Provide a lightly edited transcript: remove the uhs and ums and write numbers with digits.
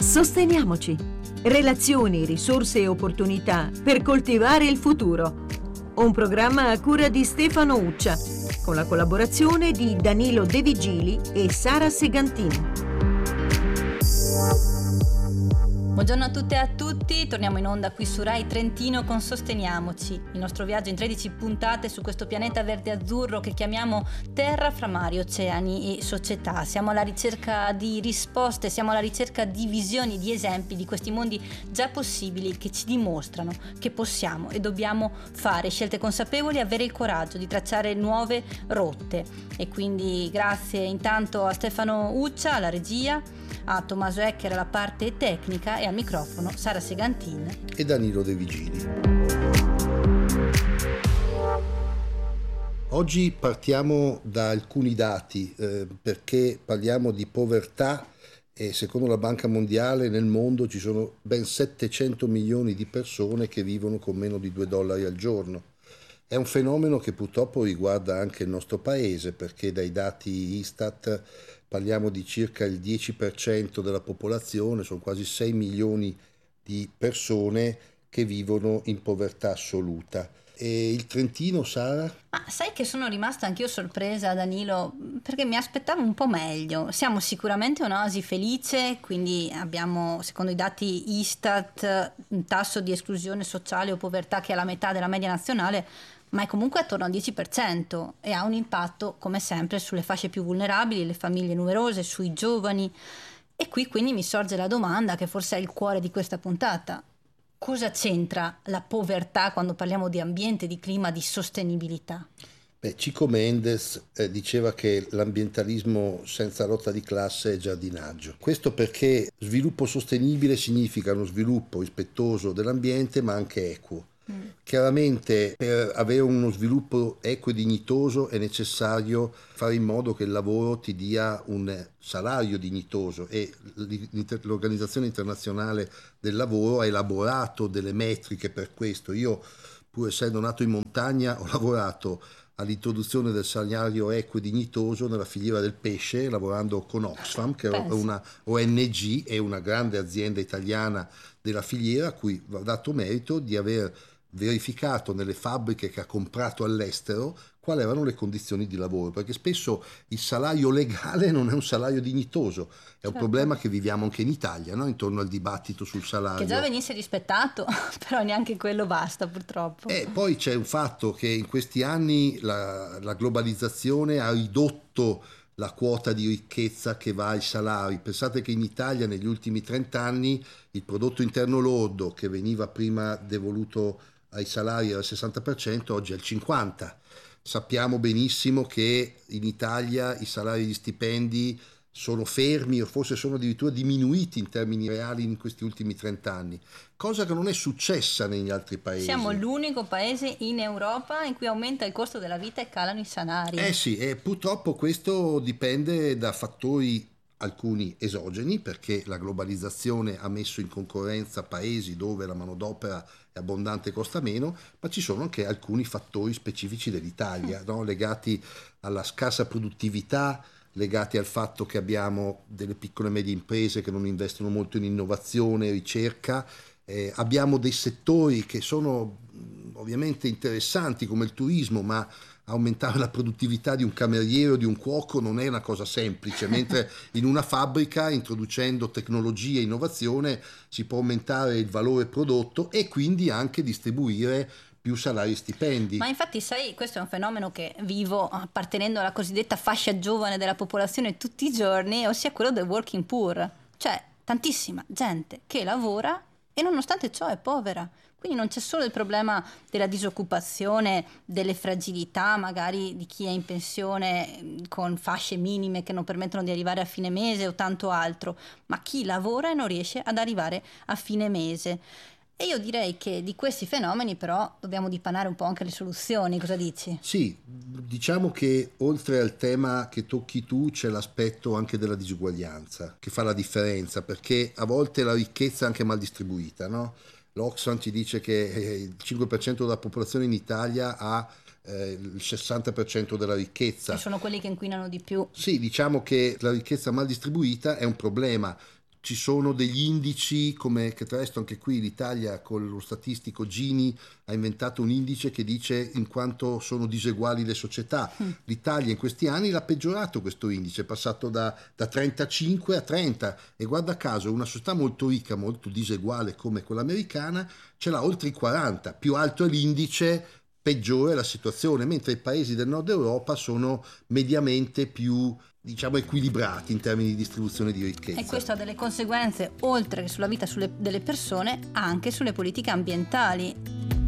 Sosteniamoci. Relazioni, risorse e opportunità per coltivare il futuro. Un programma a cura di Stefano Uccia, con la collaborazione di Danilo De Vigili e Sara Segantini. Buongiorno a tutte e a tutti, torniamo in onda qui su Rai Trentino con Sosteniamoci, il nostro viaggio in 13 puntate su questo pianeta verde azzurro che chiamiamo terra fra mari, oceani e società. Siamo alla ricerca di risposte, siamo alla ricerca di visioni, di esempi di questi mondi già possibili che ci dimostrano che possiamo e dobbiamo fare scelte consapevoli e avere il coraggio di tracciare nuove rotte. E quindi grazie intanto a Stefano Uccia alla regia, a Tommaso Ecker alla parte tecnica e al microfono Sara Segantin e Danilo De Vigili. Oggi partiamo da alcuni dati perché parliamo di povertà e secondo la Banca Mondiale nel mondo ci sono ben 700 milioni di persone che vivono con meno di $2 al giorno. È un fenomeno che purtroppo riguarda anche il nostro paese perché dai dati Istat parliamo di circa il 10% della popolazione, sono quasi 6 milioni di persone che vivono in povertà assoluta. E il Trentino, Sara? Ma sai che sono rimasta anch'io sorpresa, Danilo, perché mi aspettavo un po' meglio. Siamo sicuramente un'oasi felice, quindi abbiamo, secondo i dati Istat, un tasso di esclusione sociale o povertà che è la metà della media nazionale, ma è comunque attorno al 10% e ha un impatto, come sempre, sulle fasce più vulnerabili, le famiglie numerose, sui giovani. E qui quindi mi sorge la domanda, che forse è il cuore di questa puntata. Cosa c'entra la povertà quando parliamo di ambiente, di clima, di sostenibilità? Chico Mendes diceva che l'ambientalismo senza lotta di classe è giardinaggio. Questo perché sviluppo sostenibile significa uno sviluppo rispettoso dell'ambiente ma anche equo. Chiaramente per avere uno sviluppo equo e dignitoso è necessario fare in modo che il lavoro ti dia un salario dignitoso e l'Organizzazione Internazionale del Lavoro ha elaborato delle metriche per questo. Io, pur essendo nato in montagna, ho lavorato all'introduzione del salario equo e dignitoso nella filiera del pesce, lavorando con Oxfam, che è una ONG e una grande azienda italiana della filiera, a cui va dato merito di aver verificato nelle fabbriche che ha comprato all'estero quali erano le condizioni di lavoro, perché spesso il salario legale non è un salario dignitoso, è un problema che viviamo anche in Italia, no? Intorno al dibattito sul salario. Che già venisse rispettato, però neanche quello basta purtroppo. E poi c'è un fatto che in questi anni la globalizzazione ha ridotto la quota di ricchezza che va ai salari. Pensate che in Italia negli ultimi 30 anni il prodotto interno lordo che veniva prima devoluto ai salari al 60%, oggi è al 50%. Sappiamo benissimo che in Italia i salari di stipendi sono fermi o forse sono addirittura diminuiti in termini reali in questi ultimi 30 anni, cosa che non è successa negli altri paesi. Siamo l'unico paese in Europa in cui aumenta il costo della vita e calano i salari. Sì, e purtroppo questo dipende da fattori alcuni esogeni, perché la globalizzazione ha messo in concorrenza paesi dove la manodopera è abbondante e costa meno, ma ci sono anche alcuni fattori specifici dell'Italia, no? Legati alla scarsa produttività, legati al fatto che abbiamo delle piccole e medie imprese che non investono molto in innovazione, ricerca, abbiamo dei settori che sono ovviamente interessanti come il turismo, ma aumentare la produttività di un cameriere o di un cuoco non è una cosa semplice, mentre in una fabbrica, introducendo tecnologia e innovazione, si può aumentare il valore prodotto e quindi anche distribuire più salari e stipendi. Ma infatti sai, questo è un fenomeno che vivo appartenendo alla cosiddetta fascia giovane della popolazione tutti i giorni, ossia quello del working poor, cioè tantissima gente che lavora e nonostante ciò è povera. Quindi non c'è solo il problema della disoccupazione, delle fragilità magari di chi è in pensione con fasce minime che non permettono di arrivare a fine mese o tanto altro, ma chi lavora e non riesce ad arrivare a fine mese. E io direi che di questi fenomeni però dobbiamo dipanare un po' anche le soluzioni, cosa dici? Sì, diciamo che oltre al tema che tocchi tu c'è l'aspetto anche della disuguaglianza che fa la differenza, perché a volte la ricchezza è anche mal distribuita, no? L'Oxfam ci dice che il 5% della popolazione in Italia ha il 60% della ricchezza. E sono quelli che inquinano di più. Sì, diciamo che la ricchezza mal distribuita è un problema. ci sono degli indici, come che tra l'altro anche qui l'Italia con lo statistico Gini ha inventato un indice che dice in quanto sono diseguali le società. L'Italia in questi anni l'ha peggiorato questo indice, è passato da 35 a 30 e guarda caso una società molto ricca, molto diseguale come quella americana ce l'ha oltre i 40, più alto è l'indice peggiore è la situazione, mentre i paesi del nord Europa sono mediamente più, diciamo, equilibrati in termini di distribuzione di ricchezza. E questo ha delle conseguenze, oltre che sulla vita delle persone, anche sulle politiche ambientali.